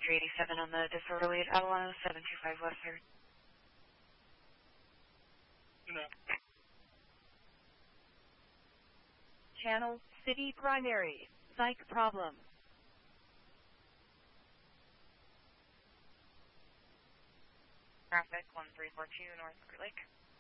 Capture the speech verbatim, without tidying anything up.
three eighty-seven on the disorderly at Avalon seven two five West third. No. Channel City Primary. Psych problem. Traffic one three four two North Clear Lake.